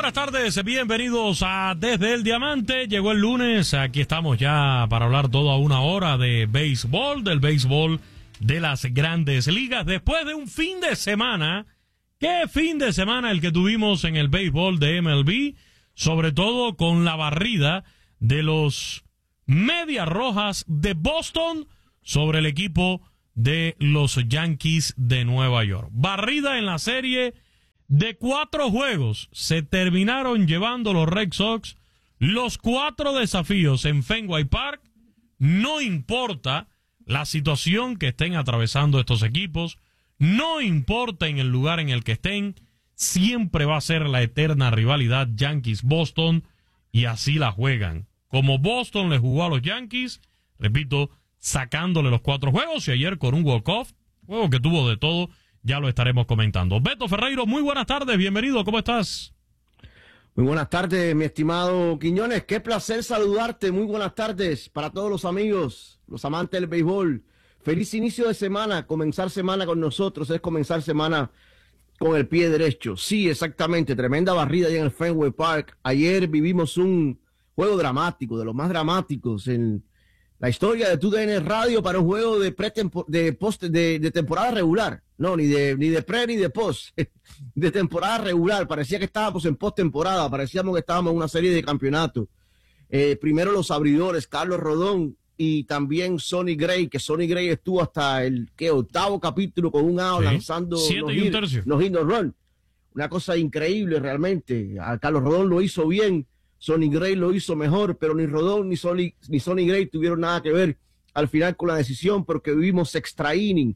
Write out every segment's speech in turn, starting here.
buenas tardes, bienvenidos a Desde el Diamante. Llegó el lunes, aquí estamos ya para hablar toda una hora de béisbol, del béisbol de las grandes ligas. Después de un fin de semana, ¿qué fin de semana el que tuvimos en el béisbol de MLB? Sobre todo con la barrida de los Medias Rojas de Boston sobre el equipo de los Yankees de Nueva York. Barrida en la serie de 4 juegos. Se terminaron llevando los Red Sox los 4 desafíos en Fenway Park. No importa la situación que estén atravesando estos equipos, no importa en el lugar en el que estén, siempre va a ser la eterna rivalidad Yankees-Boston, y así la juegan. Como Boston le jugó a los Yankees, repito, sacándole los 4 juegos, y ayer con un walk-off, juego que tuvo de todo, ya lo estaremos comentando. Beto Ferreiro, muy buenas tardes, bienvenido, ¿cómo estás? Muy buenas tardes, mi estimado Quiñones, qué placer saludarte, muy buenas tardes para todos los amigos, los amantes del béisbol. Feliz inicio de semana, comenzar semana con nosotros es comenzar semana con el pie derecho. Sí, exactamente, tremenda barrida allá en el Fenway Park. Ayer vivimos un juego dramático, de los más dramáticos en la historia de TUDN Radio para un juego de temporada regular. No, ni de pre ni de post, de temporada regular. Parecía que estábamos en postemporada, parecíamos que estábamos en una serie de campeonatos. Primero los abridores, Carlos Rodón y también Sonny Gray, que Sonny Gray estuvo hasta el 8º capítulo con un out, sí, lanzando 7 y un tercio. Los hit and run. Una cosa increíble realmente. A Carlos Rodón lo hizo bien, Sonny Gray lo hizo mejor, pero ni Rodón ni Sonny Gray tuvieron nada que ver al final con la decisión, porque vivimos extra inning.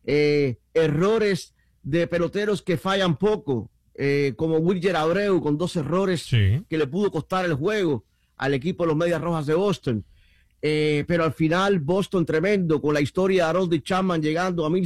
Errores de peloteros que fallan poco, como Wilyer Abreu con 2 errores, sí, que le pudo costar el juego al equipo de los Medias Rojas de Boston. Pero al final Boston tremendo, con la historia de Harold Chapman llegando a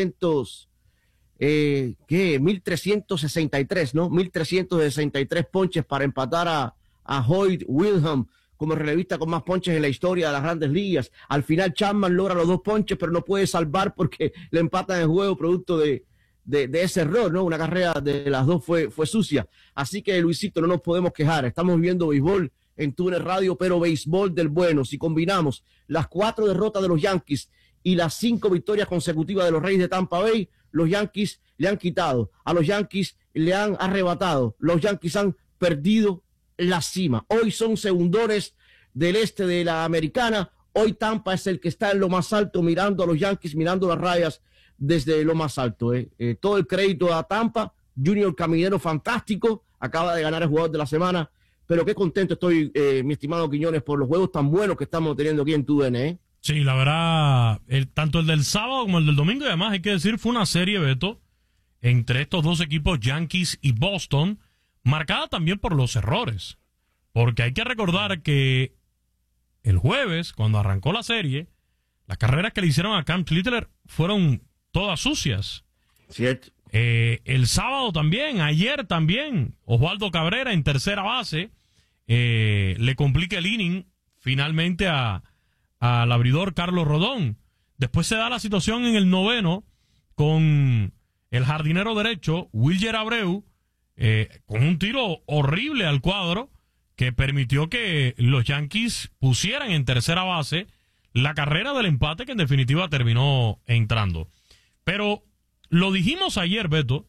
1363, ¿no? 1363 ponches para empatar a Hoyt Wilhelm como relevista con más ponches en la historia de las grandes ligas. Al final Chapman logra los 2 ponches, pero no puede salvar porque le empatan el juego producto de ese error, ¿no? Una carrera de las 2 fue sucia. Así que, Luisito, no nos podemos quejar. Estamos viendo béisbol en TUDN Radio, pero béisbol del bueno. Si combinamos las 4 derrotas de los Yankees y las 5 victorias consecutivas de los Reyes de Tampa Bay, los Yankees le han quitado, a los Yankees le han arrebatado, los Yankees han perdido la cima. Hoy son segundores del este de la Americana. Hoy Tampa es el que está en lo más alto, mirando a los Yankees, mirando las rayas desde lo más alto. Todo el crédito a Tampa. Junior Caminero, fantástico, acaba de ganar el jugador de la semana. Pero qué contento estoy, mi estimado Quiñones, por los juegos tan buenos que estamos teniendo aquí en TUDN. Sí, la verdad, tanto el del sábado como el del domingo, y además hay que decir, fue una serie, Beto, entre estos dos equipos, Yankees y Boston, marcada también por los errores, porque hay que recordar que el jueves, cuando arrancó la serie, las carreras que le hicieron a Cam Littler fueron todas sucias. Cierto. El sábado también, ayer también, Osvaldo Cabrera en tercera base le complica el inning finalmente al abridor Carlos Rodón. Después se da la situación en el noveno con el jardinero derecho Wilyer Abreu, con un tiro horrible al cuadro que permitió que los Yankees pusieran en tercera base la carrera del empate, que en definitiva terminó entrando. Pero lo dijimos ayer, Beto,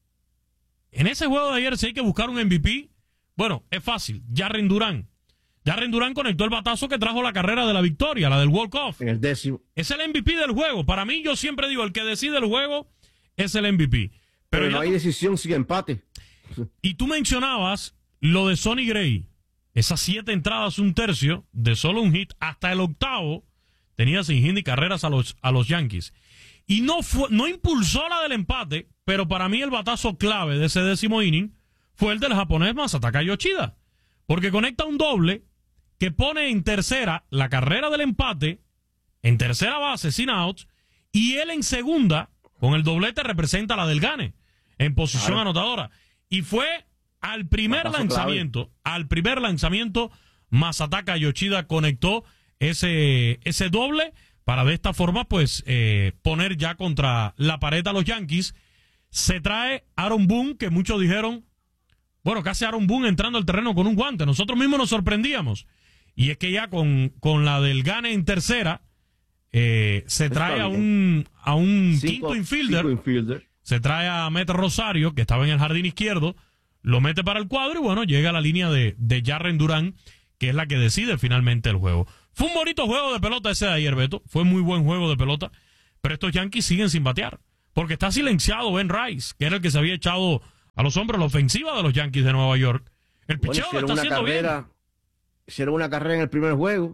en ese juego de ayer, si hay que buscar un MVP, bueno, es fácil, Jarren Durán. Jarren Durán conectó el batazo que trajo la carrera de la victoria, la del walk-off. En el 10º. Es el MVP del juego. Para mí, yo siempre digo, el que decide el juego es el MVP. Pero no hay decisión sin empate. Y tú mencionabas lo de Sonny Gray. Esas 7 entradas, un tercio, de solo un hit, hasta el octavo, tenía sin hit ni carreras a los Yankees. Y no impulsó la del empate, pero para mí el batazo clave de ese 10º inning fue el del japonés Masataka Yoshida. Porque conecta un doble que pone en tercera la carrera del empate, en tercera base sin outs, y él en segunda, con el doblete, representa la del gane, en posición anotadora. Y fue al primer lanzamiento, Masataka Yoshida conectó ese doble para de esta forma, pues, poner ya contra la pared a los Yankees. Se trae Aaron Boone, que muchos dijeron, bueno, casi Aaron Boone entrando al terreno con un guante. Nosotros mismos nos sorprendíamos. Y es que ya con la del Gane en tercera, se trae a un quinto infielder. Se trae a Mete Rosario, que estaba en el jardín izquierdo, lo mete para el cuadro y bueno, llega a la línea de Jarren Duran, que es la que decide finalmente el juego. Fue un bonito juego de pelota ese de ayer, Beto. Fue muy buen juego de pelota. Pero estos Yankees siguen sin batear. Porque está silenciado Ben Rice, que era el que se había echado a los hombros la ofensiva de los Yankees de Nueva York. El picheo lo está haciendo bien. Hicieron una carrera en el primer juego.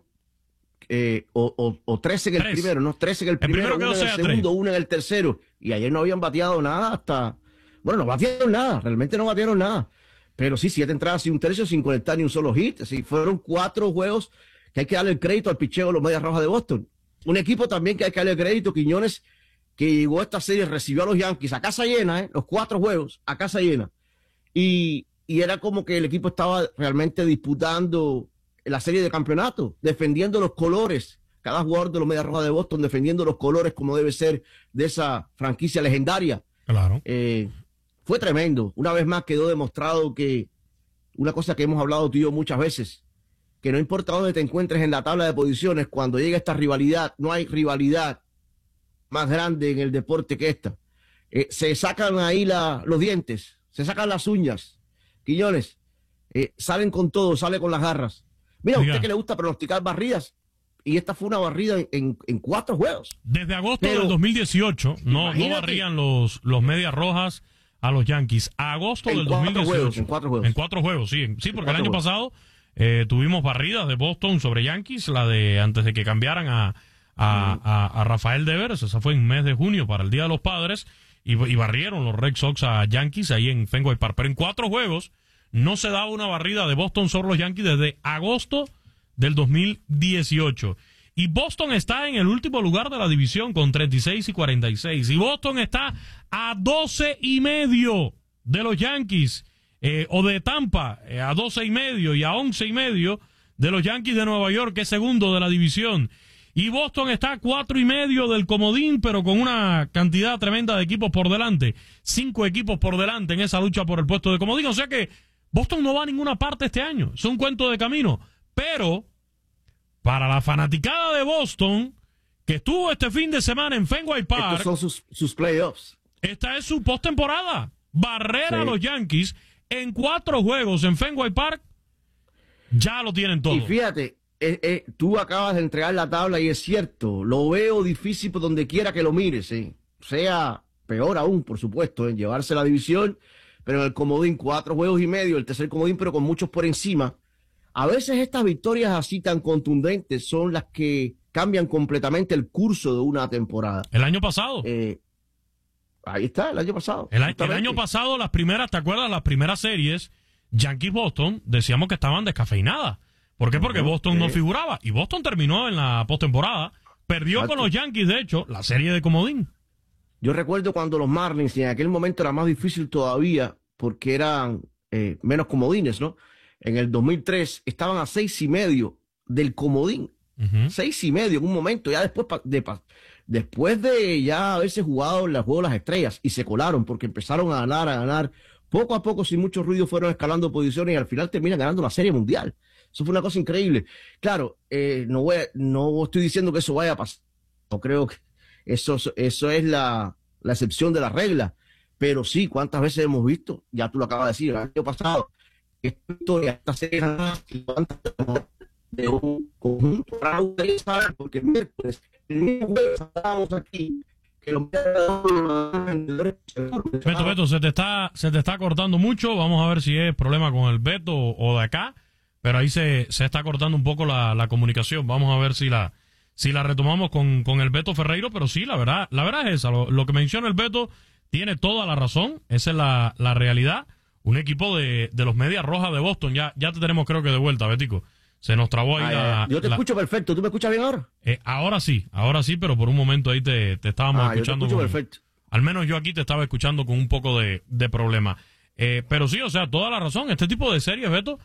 O 13 en el primero, ¿no? 13 en el primero, una en el segundo, una en el tercero. Y ayer no habían bateado nada hasta... Bueno, no batearon nada, realmente no batearon nada. Pero sí, 7 entradas y un tercio sin conectar ni un solo hit. Así, fueron 4 juegos que hay que darle el crédito al picheo de los Medias Rojas de Boston. Un equipo también que hay que darle el crédito, Quiñones, que llegó a esta serie, recibió a los Yankees a casa llena, los 4 juegos a casa llena. Y era como que el equipo estaba realmente disputando la serie de campeonato, defendiendo los colores. Cada jugador de los Medias Rojas de Boston defendiendo los colores como debe ser de esa franquicia legendaria. Claro. Fue tremendo. Una vez más quedó demostrado que una cosa que hemos hablado tú y yo muchas veces, que no importa dónde te encuentres en la tabla de posiciones, cuando llega esta rivalidad, no hay rivalidad más grande en el deporte que esta. Se sacan ahí los dientes, se sacan las uñas. Quiñones, salen con todo, sale con las garras. Mira, usted que le gusta pronosticar barridas, y esta fue una barrida en 4 juegos. Desde agosto del 2018 no barrían los Medias Rojas a los Yankees. Agosto del 2018. En 4 juegos. En 4 juegos, sí. Sí, porque el año pasado tuvimos barridas de Boston sobre Yankees, la de antes de que cambiaran a Rafael Devers. Esa fue en mes de junio para el Día de los Padres. Y barrieron los Red Sox a Yankees ahí en Fenway Park. Pero en 4 juegos no se daba una barrida de Boston sobre los Yankees desde agosto del 2018. Y Boston está en el último lugar de la división con 36-46. Y Boston está a 12.5 de los Yankees, o de Tampa, a 12.5 y a 11.5 de los Yankees de Nueva York, que es segundo de la división. Y Boston está a 4.5 del comodín, pero con una cantidad tremenda de equipos por delante. 5 equipos por delante en esa lucha por el puesto de comodín. O sea que Boston no va a ninguna parte este año. Es un cuento de camino. Pero para la fanaticada de Boston, que estuvo este fin de semana en Fenway Park... Estos son sus playoffs. Esta es su postemporada. Barrer a los Yankees en 4 juegos en Fenway Park, ya lo tienen todo. Y fíjate, tú acabas de entregar la tabla y es cierto, lo veo difícil por donde quiera que lo mires. Sea peor aún, por supuesto, en llevarse la división, pero en el comodín 4 juegos y medio, el tercer comodín, pero con muchos por encima. A veces estas victorias así tan contundentes son las que cambian completamente el curso de una temporada. El año pasado. Ahí está, el año pasado. El año pasado, las primeras, ¿te acuerdas? Las primeras series, Yankees-Boston, decíamos que estaban descafeinadas. ¿Por qué? Porque Boston no figuraba. Y Boston terminó en la postemporada. Perdió con los Yankees, de hecho, la serie de comodín. Yo recuerdo cuando los Marlins, y en aquel momento era más difícil todavía, porque eran menos comodines, ¿no? En el 2003 estaban a 6.5 del comodín. 6.5 en un momento, ya después de ya haberse jugado el juego de las estrellas, y se colaron porque empezaron a ganar. Poco a poco, sin mucho ruido, fueron escalando posiciones y al final terminan ganando la Serie Mundial. Eso fue una cosa increíble. Claro, no estoy diciendo que eso vaya a pasar. No creo que eso es la excepción de la regla. Pero sí, ¿cuántas veces hemos visto? Ya tú lo acabas de decir, el año pasado, esta historia, esta serie de un conjunto fraude, porque el miércoles, el mismo jueves estábamos aquí, que los Beto, se te está cortando mucho. Vamos a ver si es problema con el Beto o de acá, pero ahí se está cortando un poco la comunicación. Vamos a ver si la retomamos con el Beto Ferreiro, pero sí, la verdad es esa. Lo que menciona el Beto tiene toda la razón. Esa es la realidad. Un equipo de los Medias Rojas de Boston. Ya te tenemos, creo que de vuelta, Betico. Se nos trabó ahí Yo te escucho perfecto. ¿Tú me escuchas bien ahora? Ahora sí, pero por un momento ahí te estábamos escuchando. Yo te escucho perfecto. Al menos yo aquí te estaba escuchando con un poco de problema. Pero sí, o sea, toda la razón. Este tipo de series, Beto,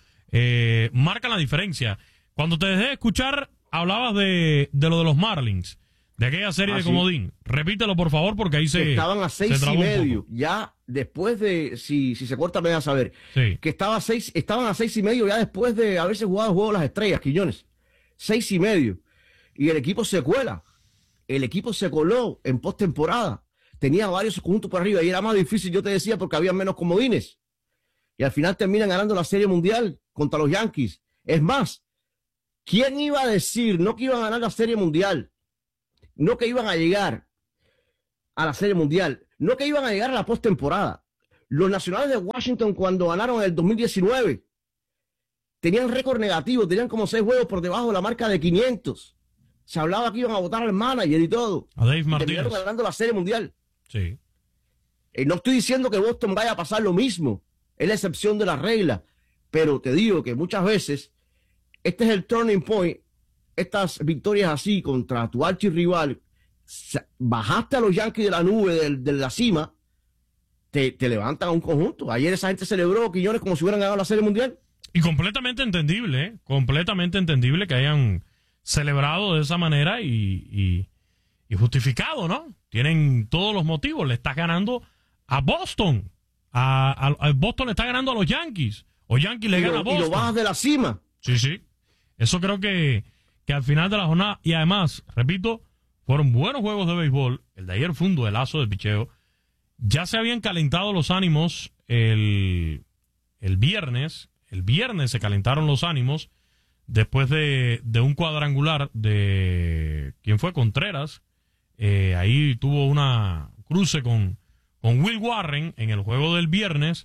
marcan la diferencia. Cuando te dejé escuchar, hablabas de lo de los Marlins, De aquella serie de comodín. Repítelo, por favor, porque ahí se estaban a 6.5. Ya después de, si se corta me van a saber, sí, que estaban a 6.5 ya después de haberse jugado el juego de las estrellas, Quiñones. 6.5. Y el equipo se cuela. El equipo se coló en postemporada. Tenía varios conjuntos por arriba y era más difícil, yo te decía, porque había menos comodines. Y al final terminan ganando la Serie Mundial contra los Yankees. Es más, ¿quién iba a decir no que iban a ganar la Serie Mundial? No que iban a llegar a la Serie Mundial. No que iban a llegar a la postemporada. Los Nacionales de Washington, cuando ganaron en el 2019, tenían récord negativo, tenían como 6 juegos por debajo de la marca de 500. Se hablaba que iban a votar al manager y todo. A Dave Martínez. Terminaron ganando la Serie Mundial. Sí. No estoy diciendo que Boston vaya a pasar lo mismo. Es la excepción de la regla. Pero te digo que muchas veces este es el turning point. Estas victorias así contra tu archirrival, bajaste a los Yankees de la nube, de la cima, te levantan a un conjunto. Ayer esa gente celebró, Quiñones, como si hubieran ganado la Serie Mundial. Y completamente entendible, ¿eh? Completamente entendible que hayan celebrado de esa manera y justificado, ¿no? Tienen todos los motivos. Le estás ganando a Boston. A Boston le está ganando a los Yankees. O Yankees le gana a Boston. Y lo bajas de la cima. Sí, sí. Eso creo que al final de la jornada, y además, repito, fueron buenos juegos de béisbol. El de ayer fue un duelazo de picheo. Ya se habían calentado los ánimos el viernes. El viernes se calentaron los ánimos después de un cuadrangular de... ¿Quién fue? Contreras. Ahí tuvo una cruce con Will Warren en el juego del viernes.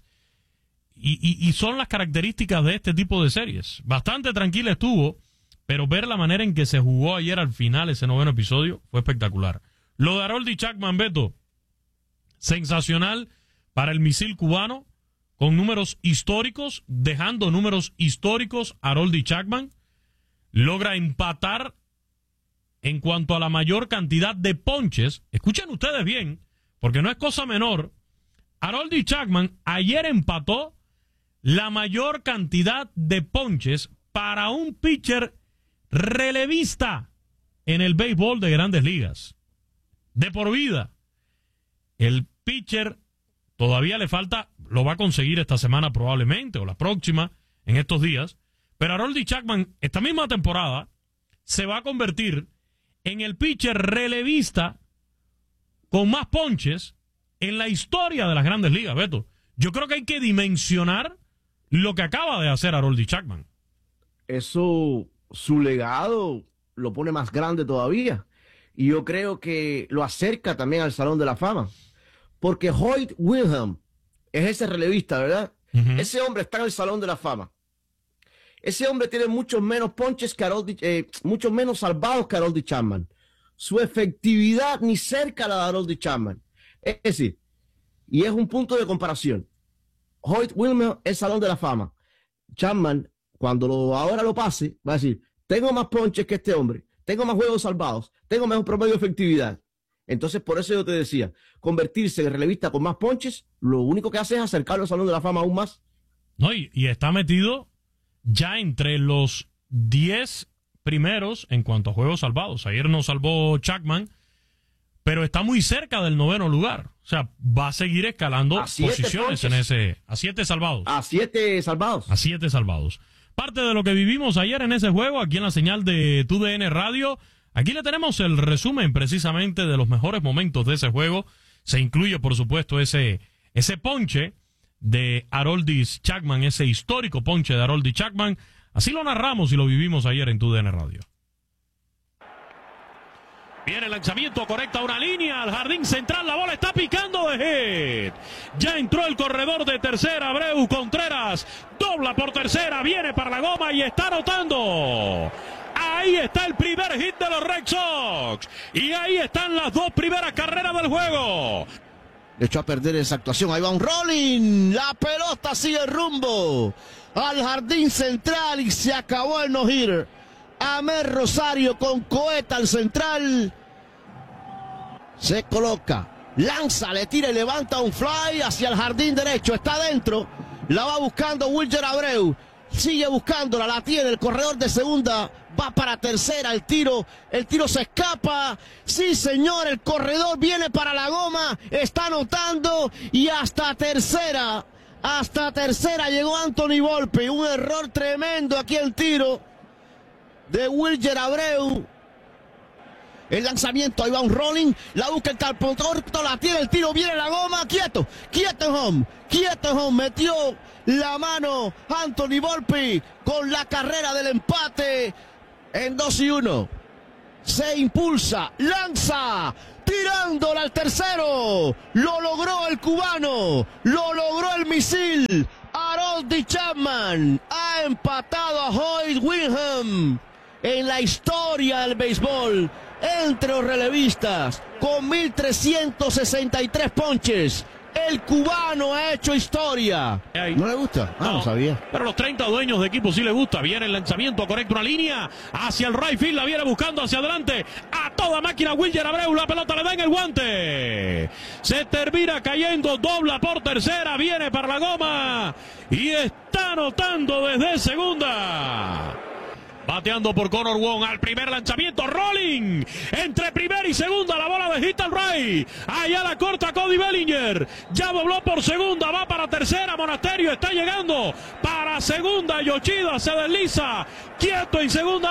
Y son las características de este tipo de series. Bastante tranquila estuvo, pero ver la manera en que se jugó ayer al final ese 9º episodio fue espectacular. Lo de Aroldis Chapman, Beto, sensacional para el misil cubano, con números históricos, dejando números históricos. Aroldis Chapman logra empatar en cuanto a la mayor cantidad de ponches. Escuchen ustedes bien, porque no es cosa menor. Aroldis Chapman ayer empató la mayor cantidad de ponches para un pitcher relevista en el béisbol de Grandes Ligas. De por vida. El pitcher todavía le falta, lo va a conseguir esta semana probablemente, o la próxima, en estos días. Pero Aroldis Chapman, esta misma temporada, se va a convertir en el pitcher relevista con más ponches en la historia de las Grandes Ligas, Beto. Yo creo que hay que dimensionar lo que acaba de hacer Aroldis Chapman. Eso, su legado lo pone más grande todavía. Y yo creo que lo acerca también al Salón de la Fama. Porque Hoyt Wilhelm es ese relevista, ¿verdad? Uh-huh. Ese hombre está en el Salón de la Fama. Ese hombre tiene muchos menos ponches que muchos menos salvados que Aroldis Chapman. Su efectividad ni cerca a la de Aroldis Chapman. Es decir, y es un punto de comparación. Hoyt Wilhelm es Salón de la Fama. Chapman, cuando ahora lo pase, va a decir, tengo más ponches que este hombre, tengo más juegos salvados, tengo mejor promedio de efectividad. Entonces, por eso yo te decía, convertirse en relevista con más ponches, lo único que hace es acercarlo al Salón de la Fama aún más. No, y está metido ya entre los 10 primeros en cuanto a juegos salvados. Ayer nos salvó Chapman, pero está muy cerca del 9º lugar. O sea, va a seguir escalando posiciones en ese... A 7 salvados. A 7 salvados. A 7 salvados. Parte de lo que vivimos ayer en ese juego, aquí en la señal de TUDN Radio. Aquí le tenemos el resumen precisamente de los mejores momentos de ese juego. Se incluye, por supuesto, ese ponche de Aroldis Chapman, ese histórico ponche de Aroldis Chapman. Así lo narramos y lo vivimos ayer en TUDN Radio. Viene el lanzamiento, conecta una línea al jardín central, la bola está picando de hit. Ya entró el corredor de tercera, Abreu Contreras, dobla por tercera, viene para la goma y está anotando. Ahí está el primer hit de los Red Sox. Y ahí están las 2 primeras carreras del juego. Le echó a perder esa actuación, ahí va un rolling, la pelota sigue rumbo al jardín central y se acabó el no-hitter. Amer Rosario con cohete al central. Se coloca, lanza, le tira y levanta un fly hacia el jardín derecho. Está adentro, la va buscando Wilyer Abreu. Sigue buscándola, la tiene el corredor de segunda. va para tercera, el tiro se escapa, sí señor, el corredor viene para la goma, está anotando y hasta tercera llegó Anthony Volpe, un error tremendo aquí el tiro de Wilyer Abreu. El lanzamiento, ahí va un rolling, la busca el campo corto, la tiene, el tiro, viene la goma, quieto en home, metió la mano Anthony Volpe con la carrera del empate en 2-1. Se impulsa, lanza, tirándola al tercero, lo logró el cubano, lo logró el misil, Aroldis Chapman ha empatado a Hoyt Windham en la historia del béisbol. Entre los relevistas, con 1.363 ponches, el cubano ha hecho historia. ¿No le gusta? No sabía. Pero a los 30 dueños de equipo sí le gusta. Viene el lanzamiento, correcto, una línea hacia el right field, la viene buscando hacia adelante. A toda máquina, Wilyer Abreu, la pelota le da en el guante. Se termina cayendo, dobla por tercera, viene para la goma y está anotando desde segunda. Bateando por Connor Wong al primer lanzamiento, rolling entre primera y segunda, la bola de hit al right, allá la corta Cody Bellinger, ya dobló por segunda, va para tercera, Monasterio está llegando para segunda, Yoshida se desliza, quieto en segunda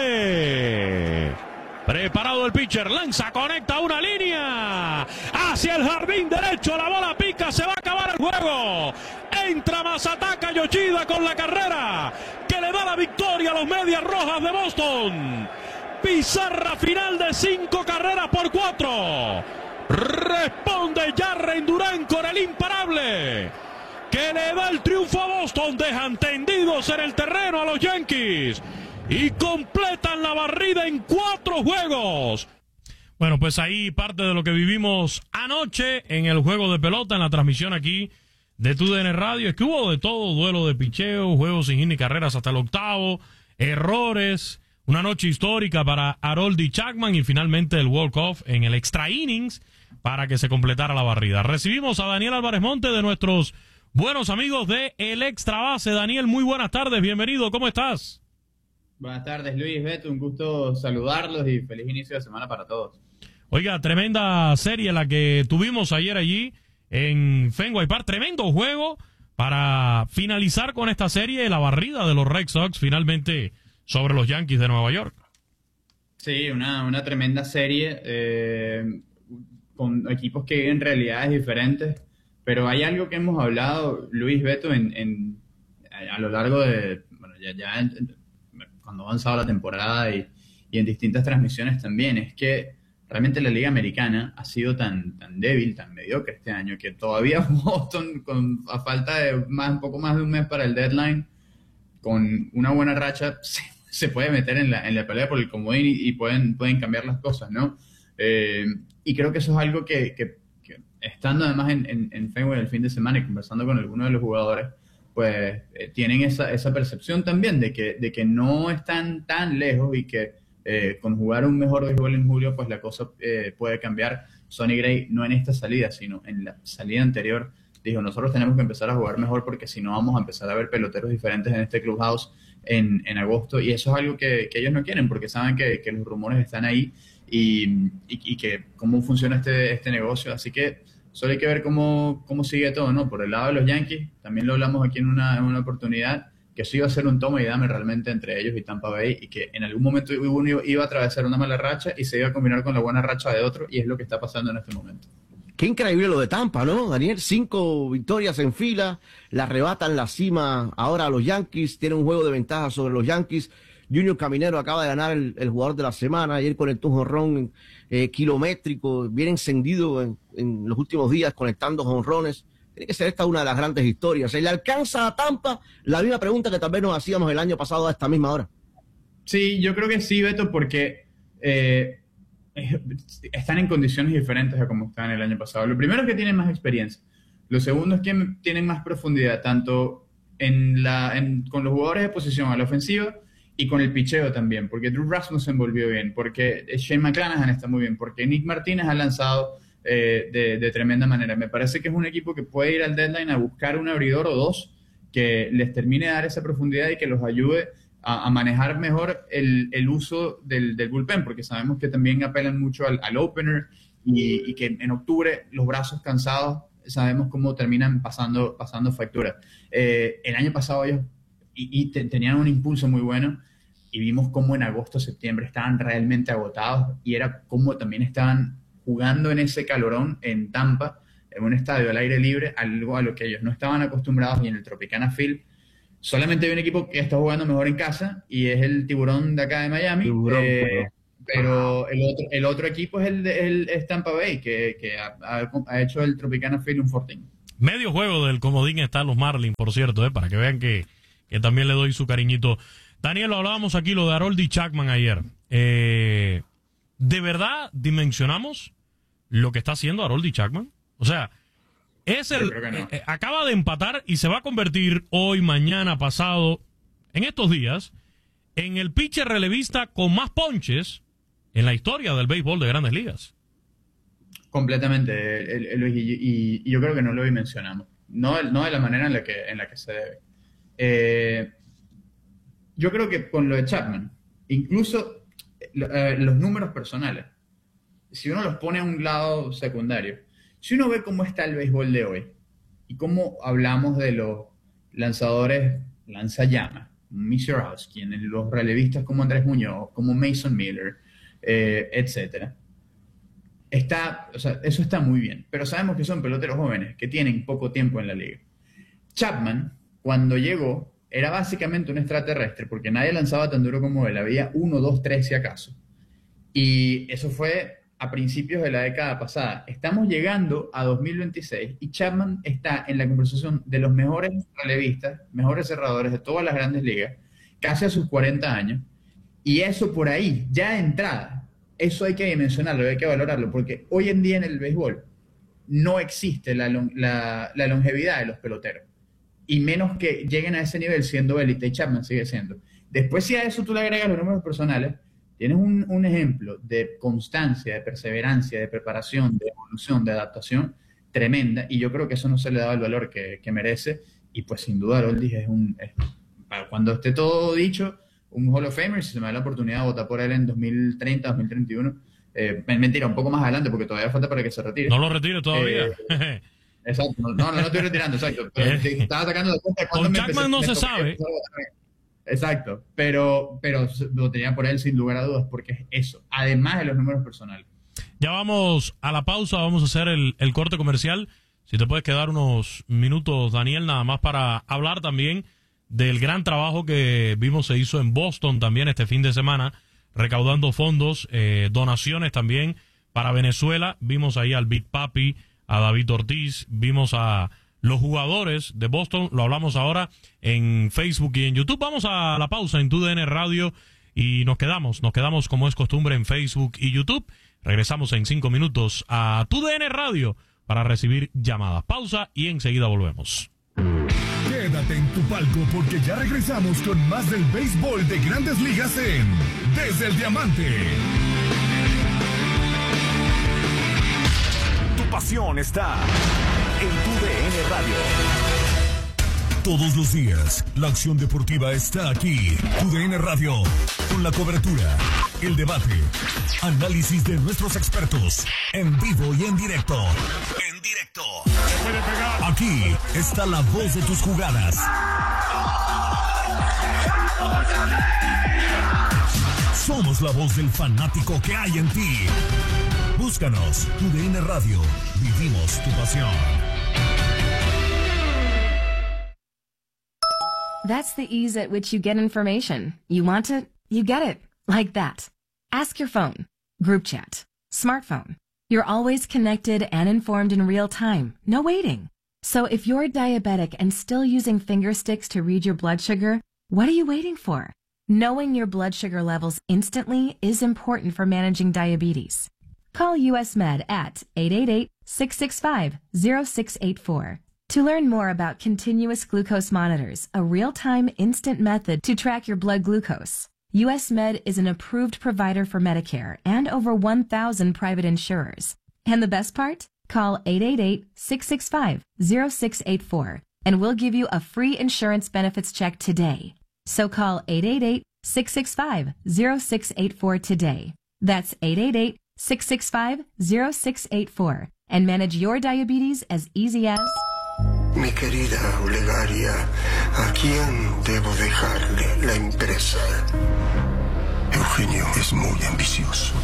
base. Preparado el pitcher, lanza, conecta una línea hacia el jardín derecho, la bola pica, se va a acabar el juego. Entra Masataka Yoshida con la carrera que le da la victoria a los Medias Rojas de Boston. Pizarra final de 5 carreras por 4. Responde Jarren Duran con el imparable que le da el triunfo a Boston. Dejan tendidos en el terreno a los Yankees y completan la barrida en 4 juegos. Bueno, pues ahí parte de lo que vivimos anoche en el juego de pelota, en la transmisión aquí de TUDN Radio. Es que hubo de todo, duelo de picheo, juegos sin hit ni carreras hasta el octavo, errores, una noche histórica para Aroldis Chapman y finalmente el walk-off en el extra innings para que se completara la barrida. Recibimos a Daniel Álvarez Monte, de nuestros buenos amigos de El Extra Base. Daniel, muy buenas tardes, bienvenido, ¿cómo estás? Buenas tardes, Luis, Beto, un gusto saludarlos y feliz inicio de semana para todos. Oiga, tremenda serie la que tuvimos ayer allí en Fenway Park, tremendo juego para finalizar con esta serie, la barrida de los Red Sox finalmente sobre los Yankees de Nueva York. Sí, una tremenda serie con equipos que viven realidades diferentes, pero hay algo que hemos hablado, Luis, Beto, a lo largo de, bueno, cuando ha avanzado la temporada y en distintas transmisiones también, es que realmente la Liga Americana ha sido tan débil, tan mediocre este año, que todavía Boston, a falta de un poco más de un mes para el deadline, con una buena racha, se puede meter en la pelea por el comodín y pueden cambiar las cosas, ¿no? Y creo que eso es algo que estando además en Fenway el fin de semana y conversando con algunos de los jugadores, pues tienen esa percepción también de que no están tan lejos y que con jugar un mejor béisbol en julio, pues la cosa puede cambiar. Sonny Gray, no en esta salida, sino en la salida anterior, dijo, nosotros tenemos que empezar a jugar mejor porque si no vamos a empezar a ver peloteros diferentes en este clubhouse en agosto, y eso es algo que ellos no quieren porque saben que los rumores están ahí y que cómo funciona este negocio, así que solo hay que ver cómo sigue todo, ¿no? Por el lado de los Yankees, también lo hablamos aquí en una oportunidad, que eso iba a ser un toma y dame realmente entre ellos y Tampa Bay, y que en algún momento uno iba a atravesar una mala racha y se iba a combinar con la buena racha de otro, y es lo que está pasando en este momento. Qué increíble lo de Tampa, ¿no, Daniel? 5 victorias en fila, le arrebatan la cima ahora a los Yankees, tiene un juego de ventaja sobre los Yankees. Junior Caminero acaba de ganar el jugador de la semana, ayer conectó un jonrón kilométrico, bien encendido en los últimos días, conectando jonrones. Tiene que ser esta una de las grandes historias. ¿Se le alcanza a Tampa? La misma pregunta que tal vez nos hacíamos el año pasado a esta misma hora. Sí, yo creo que sí, Beto, porque están en condiciones diferentes a como estaban el año pasado. Lo primero es que tienen más experiencia. Lo segundo es que tienen más profundidad, tanto con los jugadores de posición a la ofensiva y con el picheo también, porque Drew Rasmussen volvió bien, porque Shane McClanahan está muy bien, porque Nick Martínez ha lanzado de tremenda manera. Me parece que es un equipo que puede ir al deadline a buscar un abridor o dos que les termine de dar esa profundidad y que los ayude a manejar mejor el uso del bullpen, porque sabemos que también apelan mucho al opener y que en octubre los brazos cansados sabemos cómo terminan pasando factura. El año pasado ellos tenían un impulso muy bueno y vimos cómo en agosto, septiembre estaban realmente agotados y era como también estaban jugando en ese calorón en Tampa, en un estadio al aire libre, algo a lo que ellos no estaban acostumbrados, y en el Tropicana Field solamente hay un equipo que está jugando mejor en casa y es el Tiburón de acá de Miami. Pero el otro equipo es el Tampa Bay, que ha hecho el Tropicana Field un fortín. Medio juego del comodín están los Marlins, por cierto, para que vean que también le doy su cariñito. Daniel, lo hablábamos aquí, lo de Aroldis Chapman ayer. ¿De verdad dimensionamos lo que está haciendo Aroldis Chapman? O sea, acaba de empatar y se va a convertir hoy, mañana, pasado, en estos días, en el pitcher relevista con más ponches en la historia del béisbol de Grandes Ligas. Completamente, Luis, y yo creo que no lo dimensionamos. No de la manera en la que se debe. Yo creo que con lo de Chapman, incluso los números personales, si uno los pone a un lado secundario, si uno ve cómo está el béisbol de hoy y cómo hablamos de los lanzadores lanzallamas, Misiorowski, en los relevistas como Andrés Muñoz, como Mason Miller, etcétera, eso está muy bien, pero sabemos que son peloteros jóvenes que tienen poco tiempo en la liga. Chapman, cuando llegó, era básicamente un extraterrestre, porque nadie lanzaba tan duro como él, había 1, 2, 3 si acaso. Y eso fue a principios de la década pasada. Estamos llegando a 2026 y Chapman está en la conversación de los mejores relevistas, mejores cerradores de todas las grandes ligas, casi a sus 40 años. Y eso por ahí, ya de entrada, eso hay que dimensionarlo, hay que valorarlo, porque hoy en día en el béisbol no existe la longevidad de los peloteros. Y menos que lleguen a ese nivel siendo élite, y Chapman sigue siendo. Después, si a eso tú le agregas los números personales, tienes un ejemplo de constancia, de perseverancia, de preparación, de evolución, de adaptación tremenda, y yo creo que eso no se le da el valor que merece, y pues sin duda Aroldis es para cuando esté todo dicho, un Hall of Famer. Si se me da la oportunidad de votar por él en 2030, 2031, mentira, un poco más adelante, porque todavía falta para que se retire. No lo retire todavía. Exacto, no estoy retirando, exacto. Pero estaba sacando de cuenta con Chapman no se sabe. Exacto, pero lo tenía por él sin lugar a dudas, porque es eso, además de los números personales. Ya vamos a la pausa, vamos a hacer el corte comercial. Si te puedes quedar unos minutos, Daniel, nada más para hablar también del gran trabajo que vimos se hizo en Boston también este fin de semana, recaudando fondos, donaciones también para Venezuela. Vimos ahí al Big Papi, a David Ortiz, vimos a los jugadores de Boston, lo hablamos ahora en Facebook y en YouTube. Vamos a la pausa en TUDN Radio y nos quedamos como es costumbre en Facebook y YouTube. Regresamos en 5 minutos a TUDN Radio para recibir llamadas. Pausa y enseguida volvemos. Quédate en tu palco porque ya regresamos con más del béisbol de Grandes Ligas en Desde el Diamante. Tu pasión está en TUDN Radio. Todos los días, la acción deportiva está aquí. TUDN Radio, con la cobertura, el debate, análisis de nuestros expertos, en vivo y en directo. En directo. Aquí está la voz de tus jugadas. Somos la voz del fanático que hay en ti. Búscanos, TUDN Radio. Vivimos tu pasión. That's the ease at which you get information. You want it, you get it. Like that. Ask your phone. Group chat. Smartphone. You're always connected and informed in real time. No waiting. So if you're diabetic and still using finger sticks to read your blood sugar, what are you waiting for? Knowing your blood sugar levels instantly is important for managing diabetes. Call US Med at 888-665-0684 to learn more about continuous glucose monitors, a real-time instant method to track your blood glucose. US Med is an approved provider for Medicare and over 1,000 private insurers. And the best part? Call 888-665-0684 and we'll give you a free insurance benefits check today. So call 888-665-0684 today. That's 888-665-0684 and manage your diabetes as easy as... Mi querida Olegaria, ¿a quién debo dejarle la empresa? Eugenio es muy ambicioso.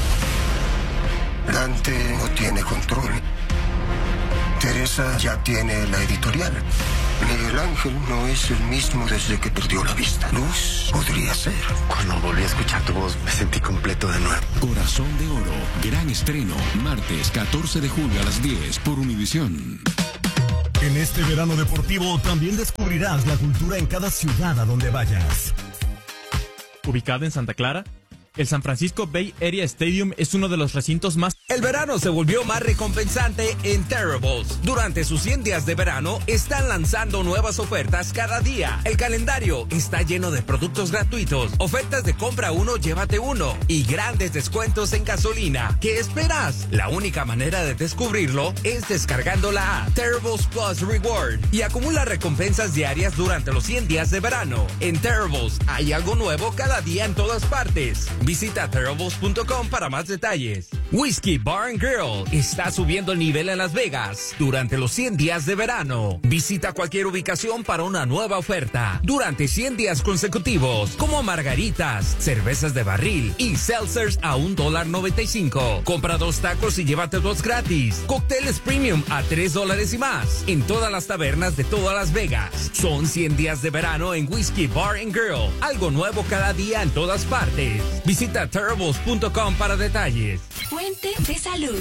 Dante no tiene control. Teresa ya tiene la editorial. Miguel Ángel no es el mismo desde que perdió la vista. Luz podría ser. Cuando volví a escuchar tu voz, me sentí completo de nuevo. Corazón de Oro, gran estreno, martes 14 de julio a las 10 por Univisión. En este verano deportivo también descubrirás la cultura en cada ciudad a donde vayas. Ubicado en Santa Clara, el San Francisco Bay Area Stadium es uno de los recintos más... El verano se volvió más recompensante en Terribles. Durante sus 100 días de verano, están lanzando nuevas ofertas cada día. El calendario está lleno de productos gratuitos, ofertas de compra uno, llévate uno y grandes descuentos en gasolina. ¿Qué esperas? La única manera de descubrirlo es descargando la app Terribles Plus Reward y acumula recompensas diarias durante los 100 días de verano. En Terribles hay algo nuevo cada día en todas partes. Visita Terribles.com para más detalles. Whiskey Bar and Grill está subiendo el nivel en Las Vegas durante los 100 días de verano. Visita cualquier ubicación para una nueva oferta durante 100 días consecutivos, como margaritas, cervezas de barril y seltzers a $1.95. Compra 2 tacos y llévate 2 gratis. Cócteles premium a $3 y más en todas las tabernas de toda Las Vegas. Son 100 días de verano en Whiskey Bar and Grill. Algo nuevo cada día en todas partes. Visita Terribles.com para detalles. Fuente de salud.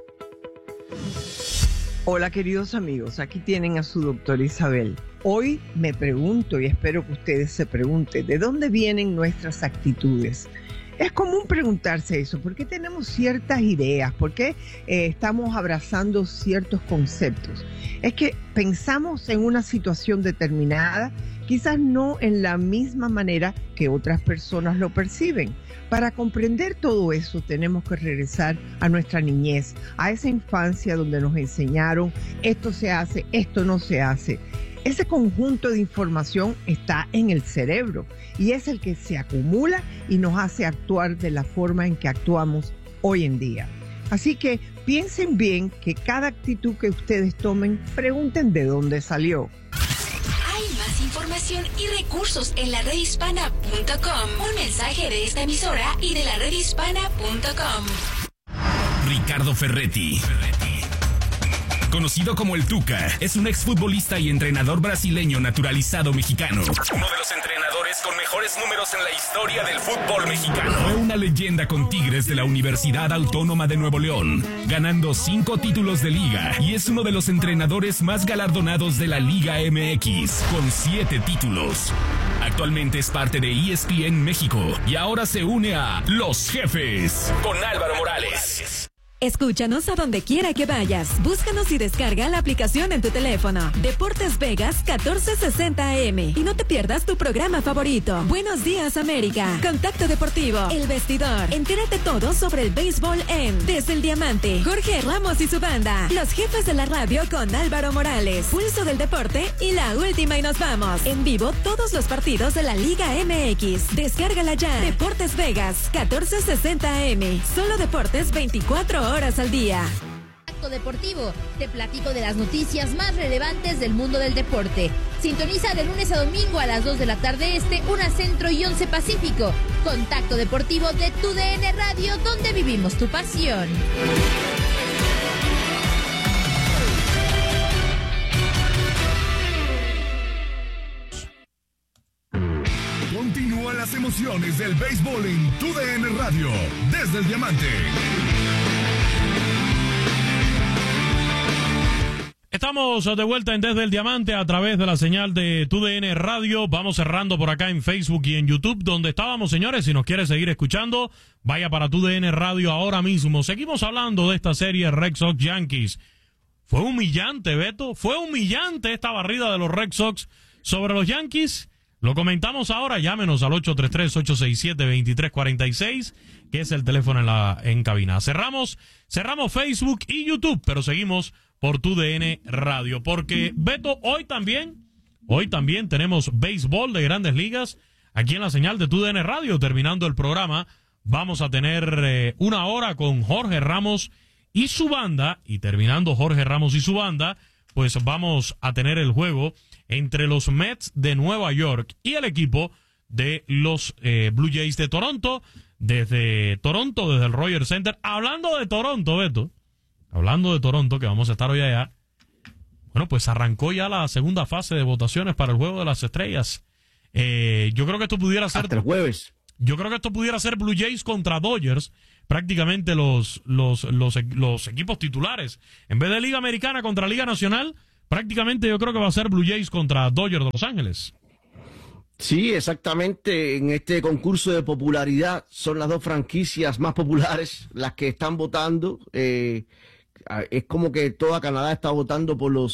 Hola queridos amigos, aquí tienen a su doctora Isabel. Hoy me pregunto y espero que ustedes se pregunten, ¿de dónde vienen nuestras actitudes? Es común preguntarse eso, ¿por qué tenemos ciertas ideas? ¿Por qué estamos abrazando ciertos conceptos? Es que pensamos en una situación determinada, quizás no en la misma manera que otras personas lo perciben. Para comprender todo eso tenemos que regresar a nuestra niñez, a esa infancia donde nos enseñaron esto se hace, esto no se hace. Ese conjunto de información está en el cerebro y es el que se acumula y nos hace actuar de la forma en que actuamos hoy en día. Así que piensen bien que cada actitud que ustedes tomen, pregunten de dónde salió. Más información y recursos en la redhispana.com. Un mensaje de esta emisora y de la redhispana.com. Ricardo Ferretti. Conocido como el Tuca, es un exfutbolista y entrenador brasileño naturalizado mexicano. Uno de los entrenadores con mejores números en la historia del fútbol mexicano. Fue una leyenda con Tigres de la Universidad Autónoma de Nuevo León, ganando 5 títulos de liga y es uno de los entrenadores más galardonados de la Liga MX, con 7 títulos. Actualmente es parte de ESPN México y ahora se une a Los Jefes con Álvaro Morales. Escúchanos a donde quiera que vayas. Búscanos y descarga la aplicación en tu teléfono. Deportes Vegas 1460 AM. Y no te pierdas tu programa favorito. Buenos días, América. Contacto Deportivo. El Vestidor. Entérate todo sobre el béisbol en Desde el Diamante. Jorge Ramos y su banda. Los Jefes de la Radio con Álvaro Morales. Pulso del Deporte y la última y nos vamos. En vivo todos los partidos de la Liga MX. Descárgala ya. Deportes Vegas 1460 AM. Solo deportes 24 horas al día. Acto Deportivo, te platico de las noticias más relevantes del mundo del deporte. Sintoniza de lunes a domingo a las 2 de la tarde este, 1 Centro y 11 Pacífico. Contacto Deportivo de tu DN Radio, donde vivimos tu pasión. Continúan las emociones del béisbol en tu DN Radio, desde el Diamante. Estamos de vuelta en Desde el Diamante a través de la señal de TUDN Radio. Vamos cerrando por acá en Facebook y en YouTube, donde estábamos, señores. Si nos quiere seguir escuchando, vaya para TUDN Radio ahora mismo. Seguimos hablando de esta serie Red Sox Yankees. Fue humillante, Beto. Fue humillante esta barrida de los Red Sox sobre los Yankees. Lo comentamos ahora. Llámenos al 833-867-2346, que es el teléfono en cabina. Cerramos Facebook y YouTube, pero seguimos por TUDN Radio, porque Beto, hoy también Hoy también tenemos béisbol de Grandes Ligas aquí en la señal de TUDN Radio. Terminando el programa, vamos a tener una hora con Jorge Ramos y su banda. Y terminando Jorge Ramos y su banda, pues vamos a tener el juego entre los Mets de Nueva York y el equipo de los Blue Jays de Toronto. Desde Toronto, desde el Rogers Center. Hablando de Toronto, Beto. Hablando de Toronto, que vamos a estar hoy allá. Bueno, pues arrancó ya la segunda fase de votaciones para el Juego de las Estrellas. Yo creo que esto pudiera ser... Hasta el jueves. Yo creo que esto pudiera ser Blue Jays contra Dodgers. Prácticamente los equipos titulares. En vez de Liga Americana contra Liga Nacional, prácticamente yo creo que va a ser Blue Jays contra Dodgers de Los Ángeles. Sí, exactamente. En este concurso de popularidad son las dos franquicias más populares las que están votando. Es como que toda Canadá está votando por los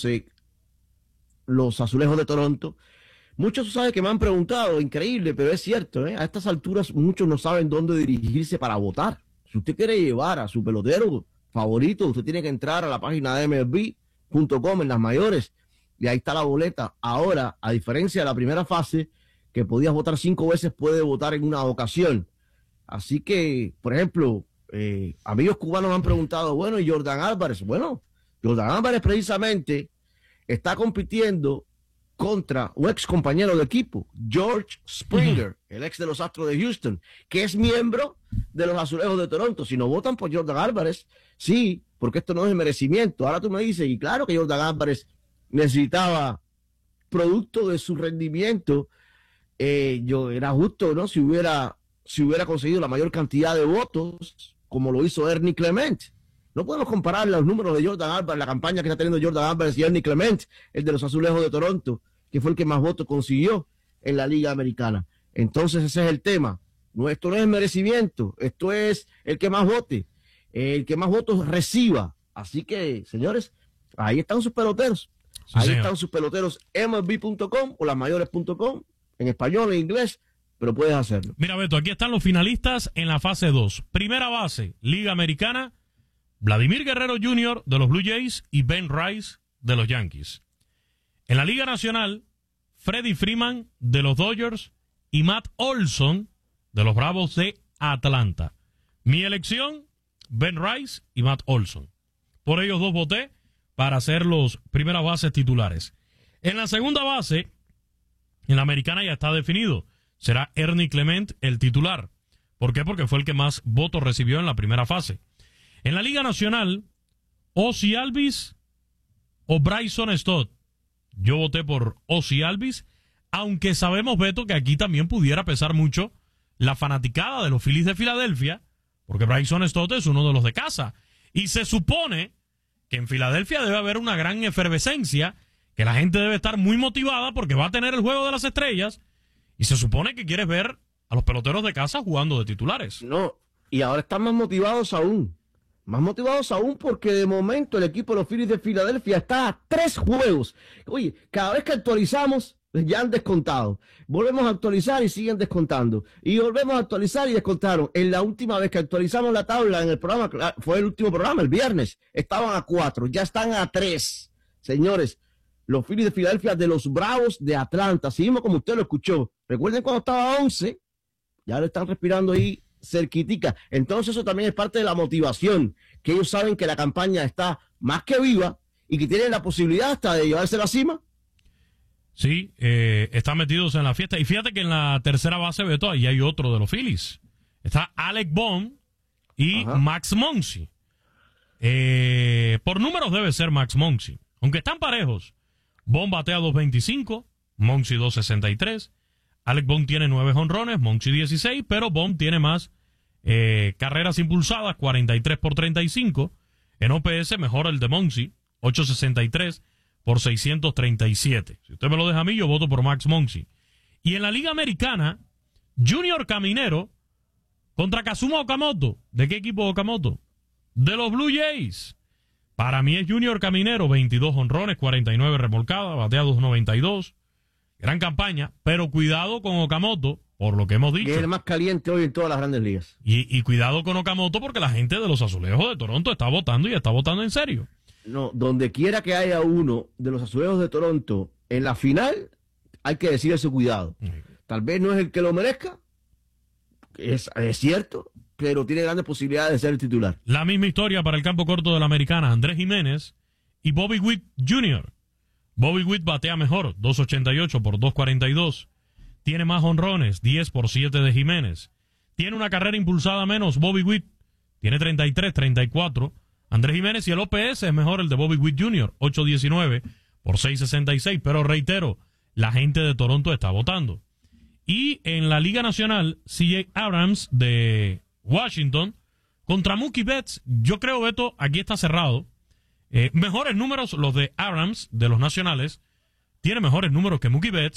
Azulejos de Toronto. Muchos saben que me han preguntado, increíble, pero es cierto, a estas alturas muchos no saben dónde dirigirse para votar. Si usted quiere llevar a su pelotero favorito, usted tiene que entrar a la página de MLB.com en las mayores y ahí está la boleta. Ahora, a diferencia de la primera fase, que podías votar 5 veces, puede votar en una ocasión. Así que, por ejemplo, amigos cubanos me han preguntado, bueno, ¿y Jordan Álvarez? Bueno, Jordan Álvarez precisamente está compitiendo contra un ex compañero de equipo, George Springer, el ex de los Astros de Houston, que es miembro de los Azulejos de Toronto. Si no votan por Jordan Álvarez, sí, porque esto no es merecimiento. Ahora tú me dices, y claro que Jordan Álvarez necesitaba producto de su rendimiento. Yo era justo, ¿no? Si hubiera conseguido la mayor cantidad de votos, como lo hizo Ernie Clement. No podemos comparar los números de Jordan Álvarez, la campaña que está teniendo Jordan Álvarez y Ernie Clement, el de los Azulejos de Toronto, que fue el que más votos consiguió en la Liga Americana. Entonces ese es el tema. No, esto no es merecimiento, esto es el que más vote, el que más votos reciba. Así que, señores, ahí están sus peloteros. Sí, ahí señor. Están sus peloteros, MLB.com o lasmayores.com. En español, en inglés, pero puedes hacerlo. Mira, Beto, aquí están los finalistas en la fase 2. Primera base, Liga Americana, Vladimir Guerrero Jr. de los Blue Jays y Ben Rice de los Yankees. En la Liga Nacional, Freddie Freeman de los Dodgers y Matt Olson de los Bravos de Atlanta. Mi elección, Ben Rice y Matt Olson. Por ellos dos voté para ser los primeras bases titulares. En la segunda base, en la Americana ya está definido. Será Ernie Clement el titular. ¿Por qué? Porque fue el que más votos recibió en la primera fase. En la Liga Nacional, Ozzie Albies o Bryson Stott. Yo voté por Ozzie Albies, aunque sabemos, Beto, que aquí también pudiera pesar mucho la fanaticada de los Phillies de Filadelfia, porque Bryson Stott es uno de los de casa. Y se supone que en Filadelfia debe haber una gran efervescencia, que la gente debe estar muy motivada porque va a tener el Juego de las Estrellas y se supone que quieres ver a los peloteros de casa jugando de titulares. No, y ahora están más motivados aún porque de momento el equipo de los Phillies de Filadelfia está a 3 juegos. Oye, cada vez que actualizamos ya han descontado. Volvemos a actualizar y siguen descontando. Y volvemos a actualizar y descontaron. En la última vez que actualizamos la tabla en el programa, fue el último programa, el viernes, estaban a 4, ya están a 3. Señores, los Phillies de Filadelfia de los Bravos de Atlanta, así mismo como usted lo escuchó. Recuerden cuando estaba a 11, ya lo están respirando ahí cerquitica. Entonces eso también es parte de la motivación, que ellos saben que la campaña está más que viva y que tienen la posibilidad hasta de llevarse a la cima. Sí, están metidos en la fiesta. Y fíjate que en la tercera base, Beto, ahí hay otro de los Phillies. Está Alec Bohm y Max Muncy. Por números debe ser Max Muncy, aunque están parejos. Bohm batea 2.25, Muncy 2.63. Alec Bohm tiene 9 jonrones, Muncy 16, pero Bohm tiene más carreras impulsadas, 43 por 35. En OPS mejora el de Muncy, 8.63 por 637. Si usted me lo deja a mí, yo voto por Max Muncy. Y en la Liga Americana, Junior Caminero contra Kazuma Okamoto. ¿De qué equipo Okamoto? De los Blue Jays. Para mí es Junior Caminero, 22 jonrones, 49 remolcadas, batea 2.92. Gran campaña, pero cuidado con Okamoto, por lo que hemos dicho. Que es el más caliente hoy en todas las grandes ligas. Y cuidado con Okamoto porque la gente de los Azulejos de Toronto está votando y está votando en serio. No, donde quiera que haya uno de los Azulejos de Toronto en la final, hay que decir ese cuidado. Tal vez no es el que lo merezca, es cierto, pero tiene grandes posibilidades de ser el titular. La misma historia para el campo corto de la Americana, Andrés Jiménez y Bobby Witt Jr. Bobby Witt batea mejor, 2.88 por 2.42. Tiene más jonrones, 10 por 7 de Jiménez. Tiene una carrera impulsada menos Bobby Witt, tiene 33, 34. Andrés Jiménez, y el OPS es mejor el de Bobby Witt Jr., 8.19 por 6.66. Pero reitero, la gente de Toronto está votando. Y en la Liga Nacional, CJ Abrams de Washington contra Mookie Betts. Yo creo, Beto, aquí está cerrado. Mejores números los de Abrams de los Nacionales. Tiene mejores números que Mookie Betts.